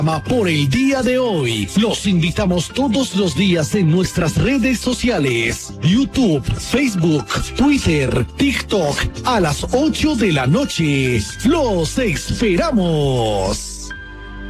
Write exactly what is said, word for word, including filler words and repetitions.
por el día de hoy. Los invitamos todos los días en nuestras redes sociales, YouTube, Facebook, Twitter, TikTok, a las ocho de la noche. Los esperamos.